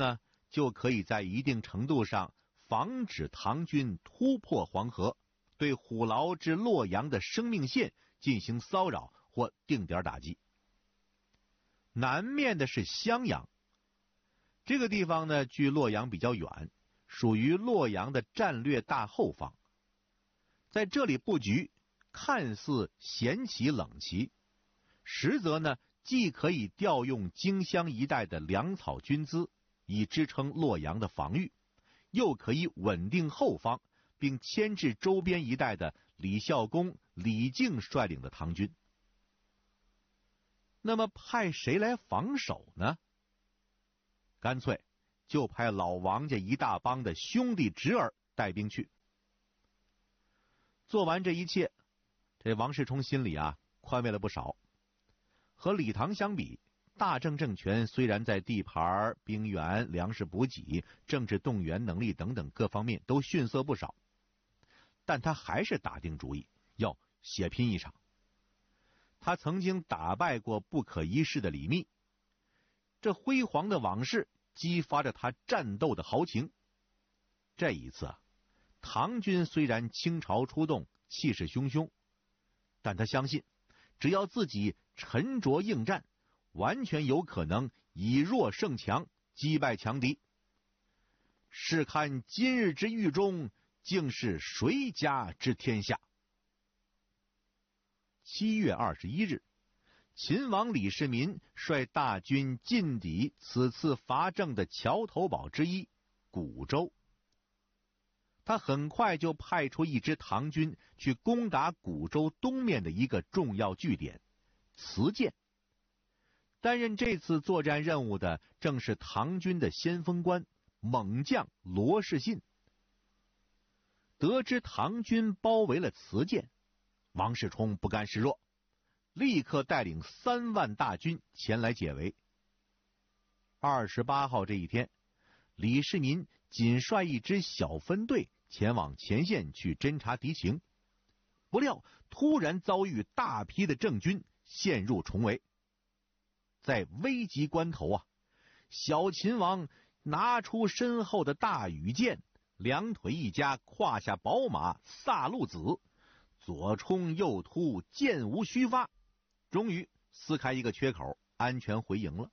呢，就可以在一定程度上防止唐军突破黄河，对虎牢至洛阳的生命线进行骚扰或定点打击。南面的是襄阳，这个地方呢，距洛阳比较远，属于洛阳的战略大后方。在这里布局，看似险棋冷棋，实则呢，既可以调用荆襄一带的粮草军资，以支撑洛阳的防御，又可以稳定后方，并牵制周边一带的李孝恭、李靖率领的唐军。那么派谁来防守呢？干脆就派老王家一大帮的兄弟侄儿带兵去。做完这一切，这王世充心里宽慰了不少。和李唐相比，大郑政权虽然在地盘、兵源、粮食补给、政治动员能力等等各方面都逊色不少，但他还是打定主意要血拼一场。他曾经打败过不可一世的李密，这辉煌的往事激发着他战斗的豪情。这一次唐军虽然倾巢出动，气势汹汹，但他相信只要自己沉着应战，完全有可能以弱胜强，击败强敌。试看今日之狱中，竟是谁家之天下。7月21日，秦王李世民率大军进抵此次伐郑的桥头堡之一古州。他很快就派出一支唐军去攻打古州东面的一个重要据点磁剑。担任这次作战任务的正是唐军的先锋官猛将罗士信。得知唐军包围了磁剑，王世充不甘示弱，立刻带领3万大军前来解围。28号这一天，李世民仅率一支小分队前往前线去侦察敌情，不料突然遭遇大批的郑军陷入重围。在危急关头小秦王拿出身后的大羽箭，两腿一夹，胯下宝马萨路子，左冲右突，箭无虚发，终于撕开一个缺口，安全回营了。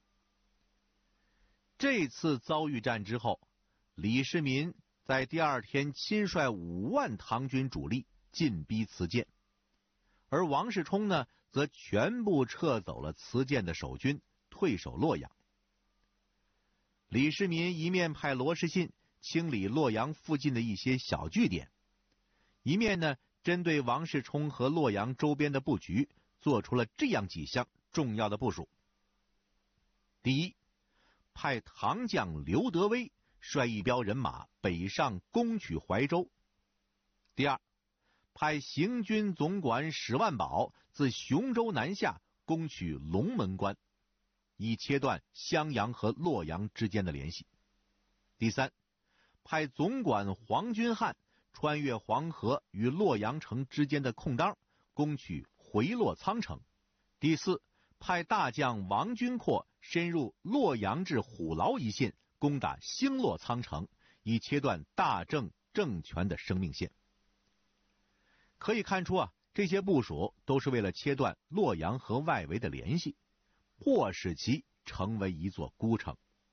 这次遭遇战之后，李世民在第二天亲率5万唐军主力进逼磁剑，而王世充呢，则全部撤走了磁剑的守军，退守洛阳。李世民一面派罗士信清理洛阳附近的一些小据点，一面呢，针对王世充和洛阳周边的布局做出了这样几项重要的部署。第一，派唐将刘德威率一彪人马北上攻取怀州。第二，派行军总管史万宝自雄州南下攻取龙门关，以切断襄阳和洛阳之间的联系。第三，派总管黄君汉穿越黄河与洛阳城之间的空当，攻取回洛仓城。第四，派大将王君阔深入洛阳至虎牢一线，攻打兴洛仓城，以切断大郑政权的生命线。可以看出这些部署都是为了切断洛阳和外围的联系，迫使其成为一座孤城。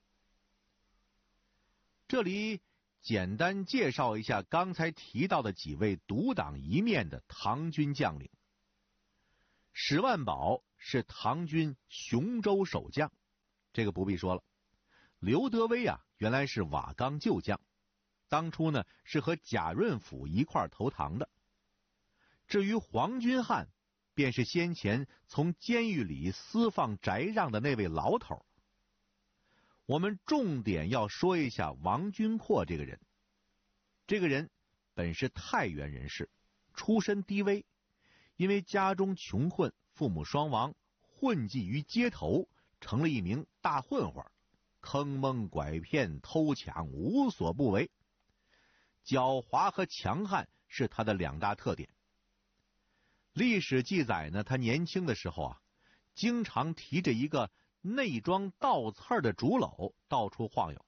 这里简单介绍一下刚才提到的几位独当一面的唐军将领。史万宝是唐军雄州守将，这个不必说了。刘德威原来是瓦岗旧将，当初呢是和贾润甫一块投唐的。至于黄君汉，便是先前从监狱里私放翟让的那位老头。我们重点要说一下王君阔这个人。这个人本是太原人士，出身低微，因为家中穷困，父母双亡，混迹于街头，成了一名大混混，坑蒙拐骗偷抢无所不为。狡猾和强悍是他的2大特点。历史记载呢，他年轻的时候经常提着一个内装倒刺的竹篓到处晃悠，